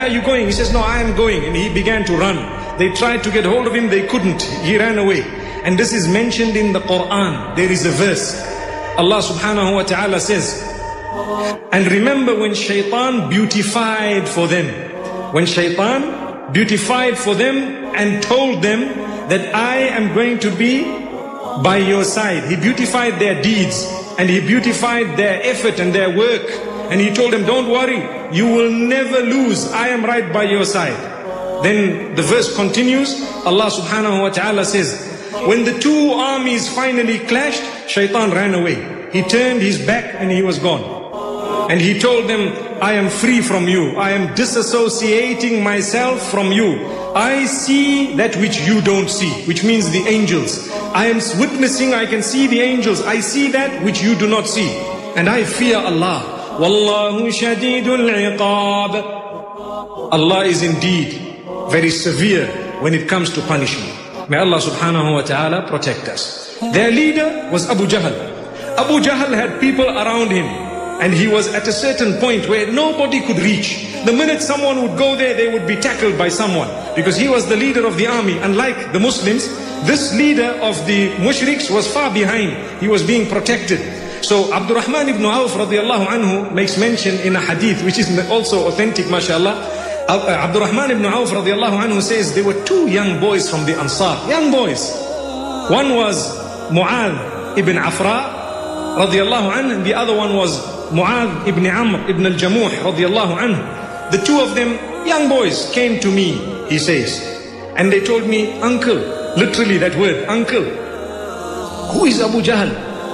are you going? He says, no, I am going. And he began to run. They tried to get hold of him, they couldn't. He ran away. And this is mentioned in the Quran. There is a verse. Allah subhanahu wa ta'ala says, and remember when shaitan beautified for them. When shaitan beautified for them and told them that I am going to be by your side. He beautified their deeds and he beautified their effort and their work. And he told them, don't worry, you will never lose. I am right by your side. Then the verse continues. Allah subhanahu wa ta'ala says, when the two armies finally clashed, shaitan ran away. He turned his back and he was gone. And he told them, I am free from you. I am disassociating myself from you. I see that which you don't see, which means the angels. I am witnessing, I can see the angels. I see that which you do not see. And I fear Allah. Wallahu shadidul iqab. Allah is indeed very severe when it comes to punishment. May Allah subhanahu wa ta'ala protect us. Their leader was Abu Jahl. Abu Jahl had people around him. And he was at a certain point where nobody could reach. The minute someone would go there, they would be tackled by someone. Because he was the leader of the army. Unlike the Muslims, this leader of the mushriks was far behind. He was being protected. So Abdurrahman ibn Auf radiallahu anhu makes mention in a hadith, which is also authentic, mashallah. Abdurrahman ibn Auf radiallahu anhu says there were two young boys from the Ansar. Young boys. One was Mu'adh ibn Afra radiallahu anhu, and the other one was Mu'adh ibn Amr ibn al-Jamuh radiallahu anhu. The two of them, young boys, came to me, he says. And they told me, uncle, literally that word, uncle, who is Abu Jahl?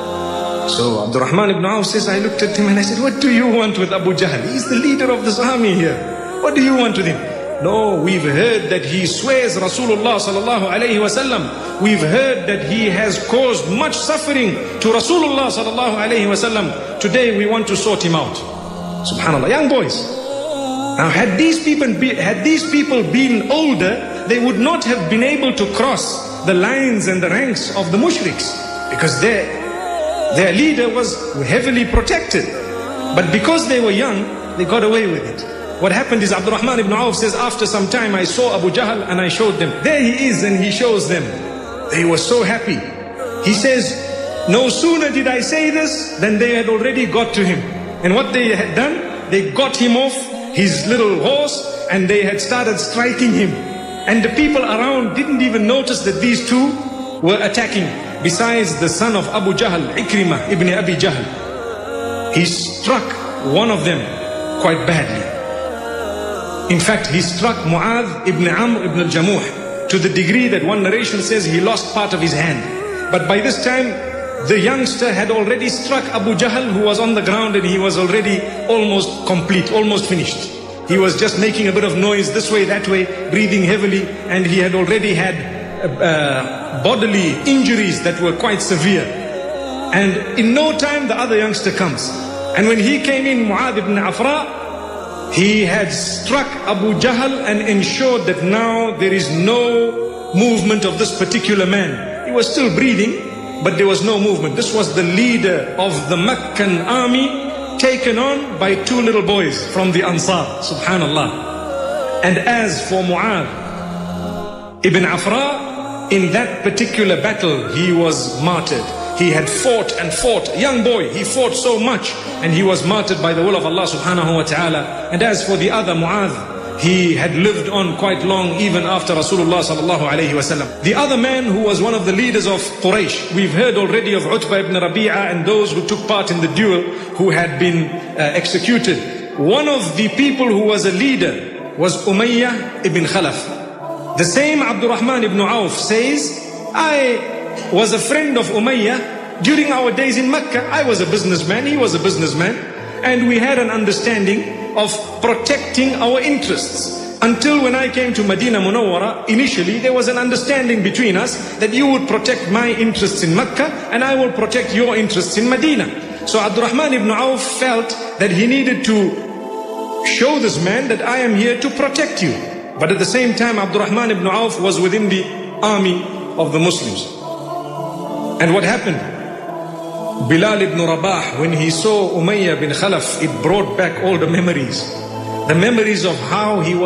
So Abdurrahman ibn Auf says, I looked at him and I said, what do you want with Abu Jahl? He's the leader of this army here. What do you want with him? No, we've heard that he swears Rasulullah sallallahu alayhi wasallam. We've heard that he has caused much suffering to Rasulullah sallallahu alayhi wasallam. Today we want to sort him out. Subhanallah, young boys. Now had these people been older, they would not have been able to cross the lines and the ranks of the mushriks. Because their leader was heavily protected. But because they were young, they got away with it. What happened is Abdurrahman ibn Auf says, after some time I saw Abu Jahl and I showed them. There he is, and he shows them. They were so happy. He says, no sooner did I say this than they had already got to him. And what they had done, they got him off his little horse and they had started striking him. And the people around didn't even notice that these two were attacking. Besides the son of Abu Jahl, Ikrimah ibn Abi Jahl. He struck one of them quite badly. In fact, he struck Mu'adh ibn Amr ibn al-Jamuh to the degree that one narration says he lost part of his hand. But by this time, the youngster had already struck Abu Jahl, who was on the ground, and he was already almost complete, almost finished. He was just making a bit of noise this way, that way, breathing heavily, and he had already had bodily injuries that were quite severe. And in no time, the other youngster comes. And when he came in, Mu'adh ibn Afra, he had struck Abu Jahl and ensured that now there is no movement of this particular man. He was still breathing, but there was no movement. This was the leader of the Meccan army, taken on by two little boys from the Ansar. Subhanallah. And as for Mu'adh ibn Afra, in that particular battle, he was martyred. He had fought and fought, a young boy, he fought so much, and he was martyred by the will of Allah subhanahu wa ta'ala. And as for the other Mu'adh, he had lived on quite long even after Rasulullah sallallahu alayhi wa sallam. The other man who was one of the leaders of Quraysh, we've heard already of Utbah ibn Rabi'ah and those who took part in the duel who had been executed. One of the people who was a leader was Umayyah ibn Khalaf. The same Abdurrahman ibn Auf says, I was a friend of Umayyah during our days in Mecca. I was a businessman, he was a businessman, and we had an understanding of protecting our interests. Until when I came to Medina Munawwara, initially there was an understanding between us that you would protect my interests in Mecca and I will protect your interests in Medina. So Abdurrahman ibn Auf felt that he needed to show this man that I am here to protect you. But at the same time, Abdurrahman ibn Auf was within the army of the Muslims. And what happened? Bilal ibn Rabah, when he saw Umayyah bin Khalaf, it brought back all the memories. the memories of how he was